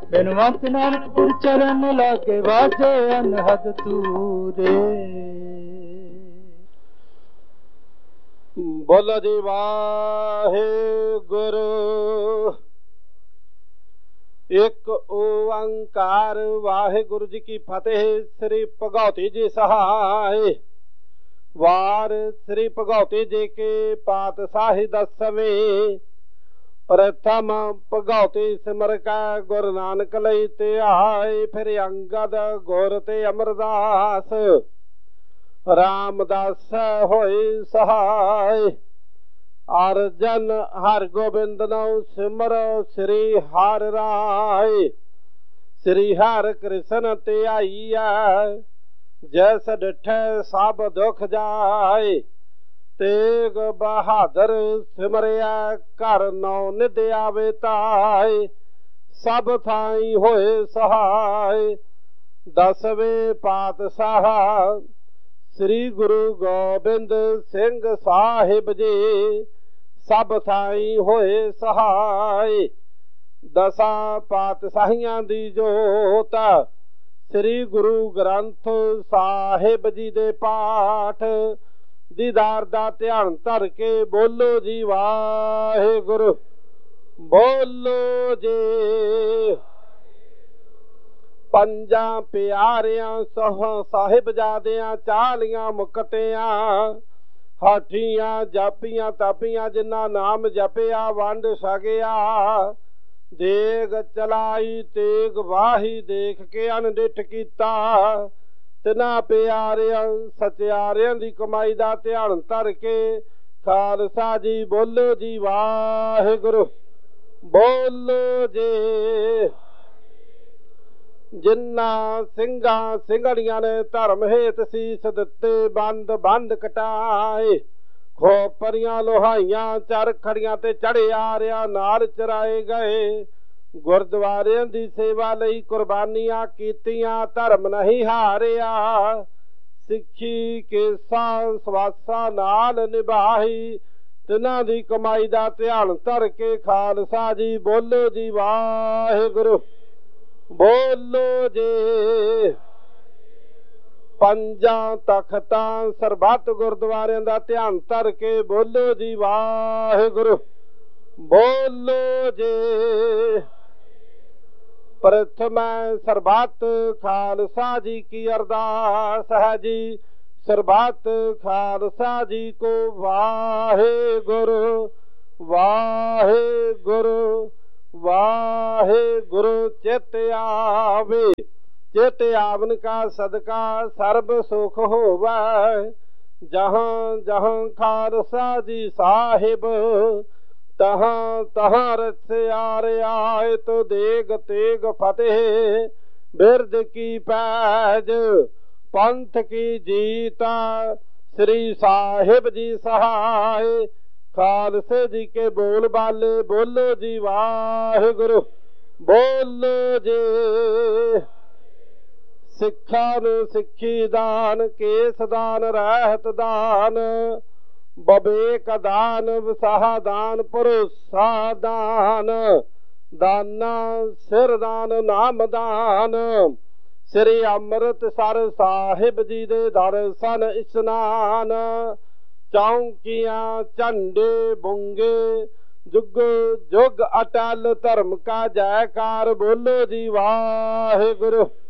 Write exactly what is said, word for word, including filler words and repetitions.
ਬਿਨਵੰਤ ਨਾਨਕਪੁਰ ਚਰਨ ਲਾਗੇ ਵਾਜੇ ਅਨਹਦ ਤੂਰੇ। ਬੋਲੋ ਜੀ ਵਾਹਿਗੁਰੂ। ਇੱਕ ਓੰਕਾਰ ਵਾਹਿਗੁਰੂ ਜੀ ਕੀ ਫਤਿਹ। ਸ੍ਰੀ ਭਗਉਤੀ ਜੀ ਸਹਾਇ। ਵਾਰ ਸ੍ਰੀ ਭਗਉਤੀ ਜੀ ਕੇ ਪਾਤਸ਼ਾਹੀ ਦਸਵੇਂ। ਪ੍ਰਥਮ ਭਗਉਤੀ ਸਿਮਰ ਕੈ ਗੁਰੂ ਨਾਨਕ ਲਈ ਧਿਆਏ। ਫਿਰ ਅੰਗਦ ਗੁਰ ਤੇ ਅਮਰਦਾਸ ਰਾਮਦਾਸ ਹੋਏ ਸਹਾਇ। ਅਰਜਨ ਹਰ ਗੋਬਿੰਦ ਨਉ ਸਿਮਰ ਸ੍ਰੀ ਹਰਿ ਰਾਇ। ਸ੍ਰੀ ਹਰਿ ਕ੍ਰਿਸ਼ਨ ਧਿਆਈਐ ਜੈਸ ਡਿਠੈ ਸਭ ਦੁਖ ਜਾਏ। ਤੇਗ ਬਹਾਦਰ ਸਿਮਰਿਆ ਘਰ ਨੌ ਨਿਧ ਆਵੇ ਤਾਏ। ਸਭ ਥਾਈ ਹੋਏ ਸਹਾਇ। ਦਸਵੇਂ ਪਾਤਸ਼ਾਹ ਸ੍ਰੀ ਗੁਰੂ ਗੋਬਿੰਦ ਸਿੰਘ ਸਾਹਿਬ ਜੀ ਸਭ ਥਾਈ ਹੋਏ ਸਹਾਇ। ਦਸਾਂ ਪਾਤਸ਼ਾਹੀਆਂ ਦੀ ਜੋਤ ਸ੍ਰੀ ਗੁਰੂ ਗ੍ਰੰਥ ਸਾਹਿਬ ਜੀ ਦੇ ਪਾਠ ਦੀਦਾਰ ਦਾ ਧਿਆਨ ਧਰ ਕੇ ਬੋਲੋ ਜੀ ਵਾਹਿਗੁਰੂ। ਬੋਲੋ ਜੀ। ਪੰਜਾਂ ਪਿਆਰਿਆਂ ਸਾਹਿਬਜ਼ਾਦਿਆਂ ਚਾਲੀਆਂ ਮੁਕਤਿਆਂ ਹਾਠੀਆਂ ਜਾਪੀਆਂ ਤਾਪੀਆਂ ਜਿਨ੍ਹਾਂ ਨਾਮ ਜਪਿਆ ਵੰਡ ਸਕਿਆ। ਦੇਗ ਚਲਾਈ ਤੇਗ ਵਾਹੀ ਦੇਖ ਕੇ ਅਣਡਿੱਠ ਕੀਤਾ। ਤਿਨਾਂ ਪਿਆਰਿਆਂ ਸਚਿਆਰਿਆਂ ਦੀ ਕਮਾਈ ਦਾ ਧਿਆਨ ਧਰ ਕੇ ਖਾਲਸਾ ਜੀ ਬੋਲੋ ਜੀ ਵਾਹਿਗੁਰੂ। ਬੋਲੋ ਜੀ। ਜਿਨ੍ਹਾਂ ਸਿੰਘਾਂ ਸਿੰਘਣੀਆਂ ਨੇ ਧਰਮ ਹੇਤ ਸੀਸ ਦਿੱਤੇ ਬੰਦ ਬੰਦ ਕਟਾਏ। ਖੋਪਰੀਆਂ ਲੋਹਾਈਆਂ ਚਰਖੜੀਆਂ ਤੇ ਚੜੇ ਆਰਿਆਂ ਨਾਲ ਚਰਾਏ ਗਏ। ਗੁਰਦੁਆਰਿਆਂ ਦੀ ਸੇਵਾ ਲਈ ਕੁਰਬਾਨੀਆਂ ਕੀਤੀਆਂ ਧਰਮ ਨਹੀਂ ਹਾਰਿਆ। ਸਿੱਖੀ ਕੇਸਾਂ ਸਵਾਸਾਂ ਨਾਲ ਨਿਭਾਈ। ਤਿਨਾਂ ਦੀ ਕਮਾਈ ਦਾ ਧਿਆਨ ਧਰ ਕੇ ਖਾਲਸਾ ਜੀ ਬੋਲੋ ਜੀ ਵਾਹਿਗੁਰੂ। ਬੋਲੋ ਜੀ। ਪੰਜਾਂ ਤਖਤਾਂ ਸਰਬੱਤ ਗੁਰਦੁਆਰਿਆਂ ਦਾ ਧਿਆਨ ਧਰ ਕੇ ਬੋਲੋ ਜੀ ਵਾਹਿਗੁਰੂ। ਬੋਲੋ ਜੀ। ਪ੍ਰਥਮ ਸਰਬੱਤ ਖਾਲਸਾ ਜੀ ਕੀ ਅਰਦਾਸ ਹੈ ਜੀ। ਸਰਬੱਤ ਖਾਲਸਾ ਜੀ ਕੋ ਵਾਹਿਗੁਰੂ ਵਾਹਿਗੁਰੂ ਵਾਹਿਗੁਰੂ। ਚਿਤ ਆਵੇ ਚਿਤ ਆਵਨ ਕਾ ਸਦਕਾ ਸਰਬ ਸੁਖ ਹੋਵੈ। ਜਹਾਂ ਜਹਾਂ ਖਾਲਸਾ ਜੀ ਸਾਹਿਬ ਤਹਾਂ ਤਹਾਂ ਰਸਿਆ ਰਿਆਏ ਤੋ ਦੇਗ ਤੇਗ ਫਤਿਹ। ਬਿਰਦ ਕੀ ਪੈਜ ਪੰਥ ਕੀ ਜੀਤਾ ਸ੍ਰੀ ਸਾਹਿਬ ਜੀ ਸਹਾਇ। ਖਾਲਸੇ ਜੀ ਕੇ ਬੋਲ ਬਾਲੇ ਬੋਲੋ ਜੀ ਵਾਹਿਗੁਰੂ। ਬੋਲੋ ਜੀ। ਸਿੱਖਾਂ ਨੂੰ ਸਿੱਖੀ ਦਾਨ ਕੇਸ ਦਾਨ ਰਹਿਤ ਦਾਨ ਬਵੇਕ ਦਾਨ ਵਿਸਾਹ ਦਾਨ ਭਰੋਸਾ ਦਾਨ ਦਾਨਾ ਸਿਰ ਦਾਨ ਨਾਮ ਦਾਨ। ਸ੍ਰੀ ਅੰਮ੍ਰਿਤਸਰ ਸਾਹਿਬ ਜੀ ਦੇ ਦਰਸ਼ਨ ਇਸ਼ਨਾਨ। ਚੌਂਕੀਆਂ ਝੰਡੇ ਬੁੰਗੇ ਜੁਗ ਜੁਗ ਅਟਲ ਧਰਮ ਕਾ ਜੈਕਾਰ ਬੋਲੋ ਜੀ ਵਾਹਿਗੁਰੂ।